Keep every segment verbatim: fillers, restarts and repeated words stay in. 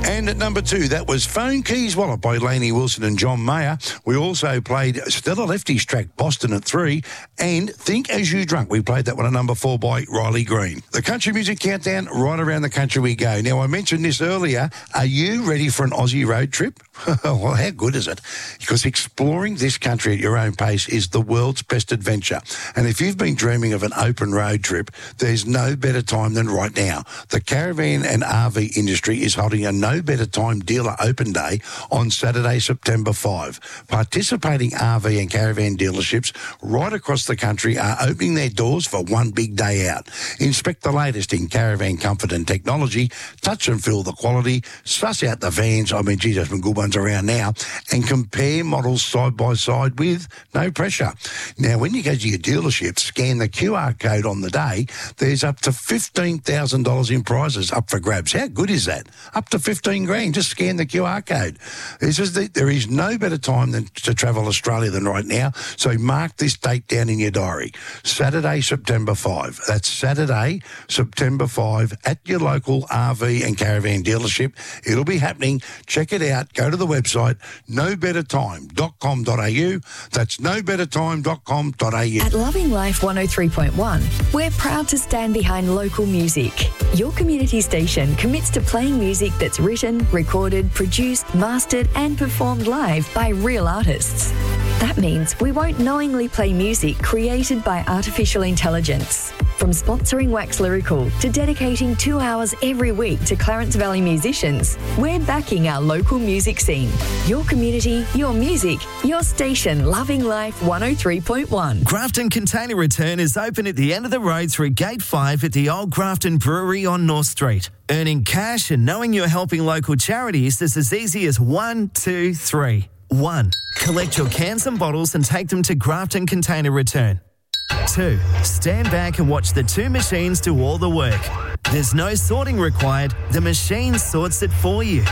And at number two, that was Phone Keys Wallet by Lainey Wilson and John Mayer. We also played Stella Lefty's track Boston at three, and Think As You Drunk. We played that one at number four by Riley Green. The Country Music Countdown, right around the country we go. Now, I mentioned this earlier. Are you ready for an Aussie road trip? Well, how good is it? Because exploring this country at your own pace is the world's best adventure. And if you've been dreaming of an open road trip, there's no better time than right now. The caravan and R V industry is holding a no better time dealer open day on Saturday, September fifth. Participating R V and caravan dealerships right across the country are opening their doors for one big day out. Inspect the latest in caravan comfort and technology, touch and feel the quality, suss out the vans, I mean, geez, there's some good ones around now, and compare models side by side with no pressure. Now, when you go to your dealership, scan the Q R code on the day, there's up to fifteen thousand dollars in prizes up for grabs. How good is that? Up to fifteen grand. Just scan the Q R code. This is the, there is no better time than to travel Australia than right now. So mark this date down in your diary. Saturday, September fifth. That's Saturday, September fifth at your local R V and caravan dealership. It'll be happening. Check it out. Go to the website, no better time dot com dot a u. That's no better time dot com dot a u. At Loving Life one oh three point one, we're proud to stand behind local music. Your community station commits to playing music that's written, recorded, produced, mastered and performed live by real artists. That means we won't knowingly play music created by artificial intelligence. From sponsoring Wax Lyrical to dedicating two hours every week to Clarence Valley musicians, we're backing our local music scene. Your community, your music, your station, Loving Life one oh three point one. Grafton Container Return is open at the end of the road through Gate five at the Old Grafton Brewery on North Street. Earning cash and knowing you're helping local charities is as easy as one, two, three. One, collect your cans and bottles and take them to Grafton Container Return. Two, stand back and watch the two machines do all the work. There's no sorting required. The machine sorts it for you.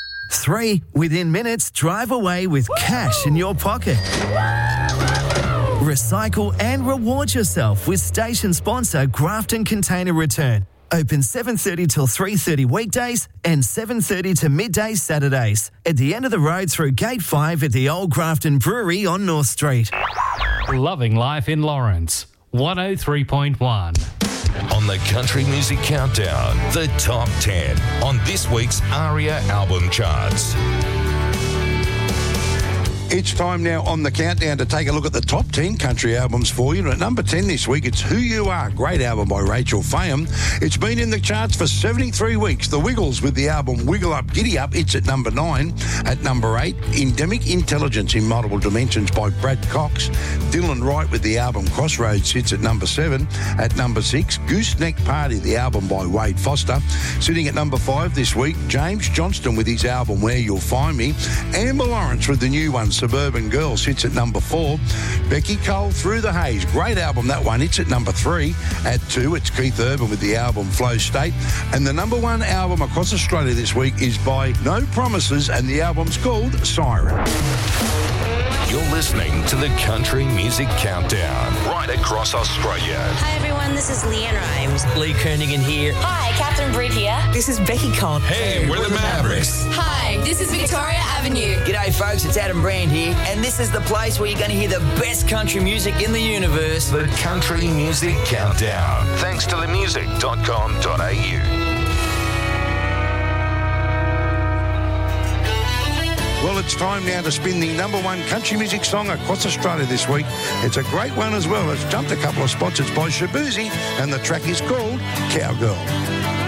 Three, within minutes, drive away with cash in your pocket. Recycle and reward yourself with station sponsor Grafton Container Return. Open seven thirty till three thirty weekdays and seven thirty to midday Saturdays. At the end of the road through Gate five at the Old Grafton Brewery on North Street. Loving Life in Lawrence, one oh three point one. On the Country Music Countdown, the top ten on this week's ARIA album charts. It's time now on the countdown to take a look at the top ten country albums for you. And at number ten this week, it's Who You Are, great album by Rachel Faham. It's been in the charts for seventy-three weeks. The Wiggles with the album Wiggle Up, Giddy Up, it's at number nine. At number eight, Endemic Intelligence in Multiple Dimensions by Brad Cox. Dylan Wright with the album Crossroads sits at number seven. At number six, Gooseneck Party, the album by Wade Foster. Sitting at number five this week, James Johnston with his album Where You'll Find Me. Amber Lawrence with the new one, Suburban Girl, sits at number four. Becky Cole, Through the Haze, great album that one, it's at number three. At two, it's Keith Urban with the album Flow State. And the number one album across Australia this week is by No Promises, and the album's called Siren. You're listening to the Country Music Countdown, right across Australia. Hi everyone, this is Leanne Rimes. Lee Kernaghan here. Hi, Catherine Britt here. This is Becky Conn. Hey, hey we're, we're the Mavericks. Mavericks. Hi, this is Victoria Avenue. G'day folks, it's Adam Brand here, and this is the place where you're going to hear the best country music in the universe. The Country Music Countdown, thanks to the music dot com dot a u. Well, it's time now to spin the number one country music song across Australia this week. It's a great one as well. It's jumped a couple of spots. It's by Shabuzi, and the track is called Cowgirl.